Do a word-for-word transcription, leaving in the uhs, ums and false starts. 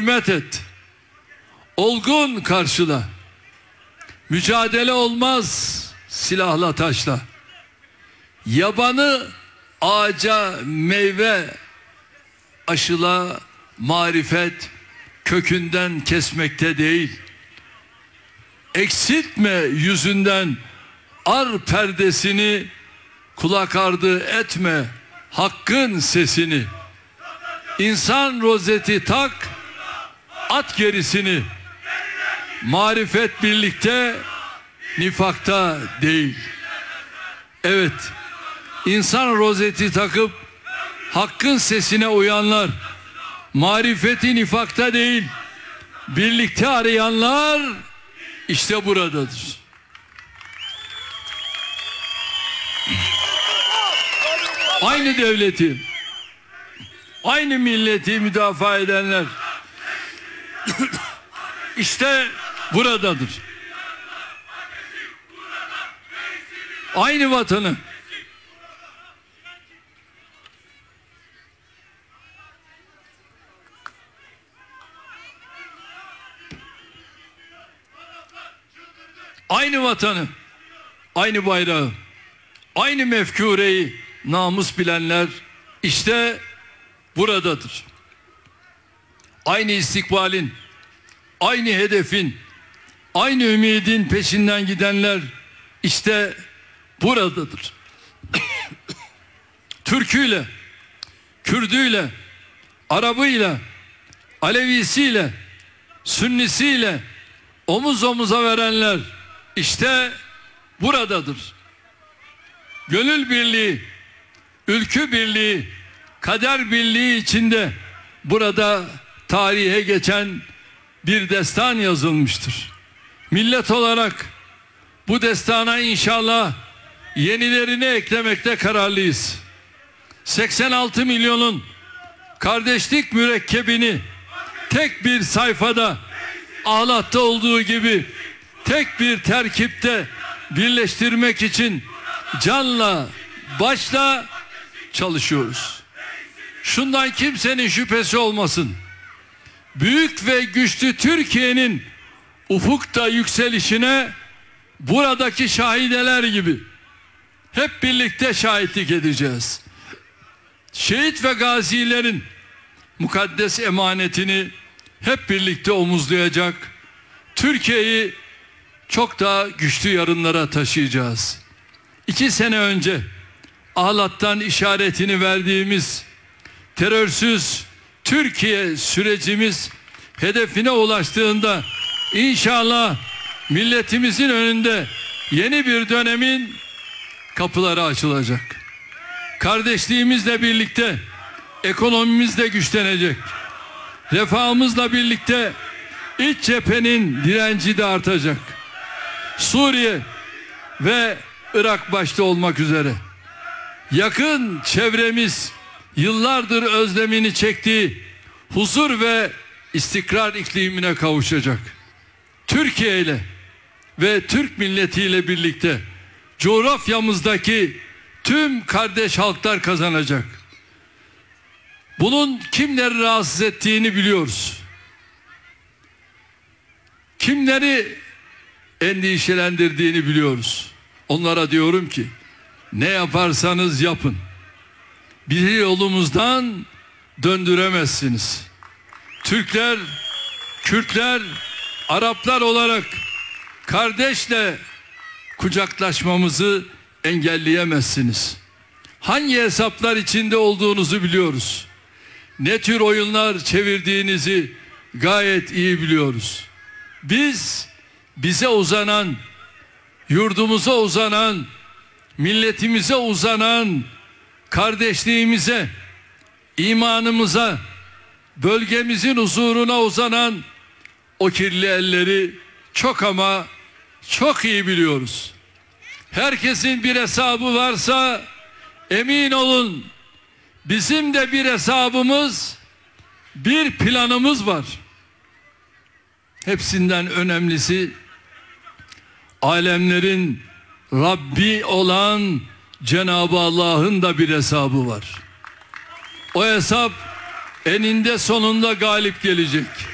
hürmet et. Olgun karşıla. Mücadele olmaz silahla taşla. Yabanı ağaca meyve aşıla, marifet kökünden kesmekte değil. Eksiltme yüzünden ar perdesini, kulak ardı etme hakkın sesini. İnsan rozeti tak, at gerisini. Marifet birlikte, nifakta değil. Evet, insan rozeti takıp hakkın sesine uyanlar, marifeti nifakta değil, birlikte arayanlar işte buradadır. Aynı devleti, aynı milleti müdafaa edenler işte buradadır. Aynı vatanı, aynı vatanı, aynı bayrağı, aynı mefkureyi namus bilenler işte buradadır. Aynı istikbalin, aynı hedefin, aynı ümidin peşinden gidenler işte buradadır. Türküyle, Kürdüyle, Arabıyla, Alevisiyle, Sünnisiyle omuz omuza verenler işte buradadır. Gönül birliği, ülkü birliği, kader birliği içinde burada tarihe geçen bir destan yazılmıştır. Millet olarak bu destana inşallah yenilerini eklemekte kararlıyız. seksen altı milyonun kardeşlik mürekkebini tek bir sayfada, Ahlat'ta olduğu gibi tek bir terkipte birleştirmek için canla başla çalışıyoruz. Şundan kimsenin şüphesi olmasın. Büyük ve güçlü Türkiye'nin ufukta yükselişine buradaki şahideler gibi hep birlikte şahitlik edeceğiz. Şehit ve gazilerin mukaddes emanetini hep birlikte omuzlayacak, Türkiye'yi çok daha güçlü yarınlara taşıyacağız. İki sene önce Ahlat'tan işaretini verdiğimiz terörsüz Türkiye sürecimiz hedefine ulaştığında inşallah milletimizin önünde yeni bir dönemin kapıları açılacak. Kardeşliğimizle birlikte ekonomimiz de güçlenecek. Refahımızla birlikte iç cephenin direnci de artacak. Suriye ve Irak başta olmak üzere yakın çevremiz yıllardır özlemini çektiği huzur ve istikrar iklimine kavuşacak. Türkiye ile ve Türk milletiyle birlikte coğrafyamızdaki tüm kardeş halklar kazanacak. Bunun kimleri rahatsız ettiğini biliyoruz. Kimleri endişelendirdiğini biliyoruz. Onlara diyorum ki ne yaparsanız yapın, bizi yolumuzdan döndüremezsiniz. Türkler, Kürtler, Araplar olarak kardeşle kucaklaşmamızı engelleyemezsiniz. Hangi hesaplar içinde olduğunuzu biliyoruz. Ne tür oyunlar çevirdiğinizi gayet iyi biliyoruz. Biz bize uzanan, yurdumuza uzanan, milletimize uzanan, kardeşliğimize, imanımıza, bölgemizin huzuruna uzanan o kirli elleri çok ama çok iyi biliyoruz. Herkesin bir hesabı varsa emin olun bizim de bir hesabımız, bir planımız var. Hepsinden önemlisi alemlerin Rabbi olan Cenab-ı Allah'ın da bir hesabı var. O hesap eninde sonunda galip gelecek.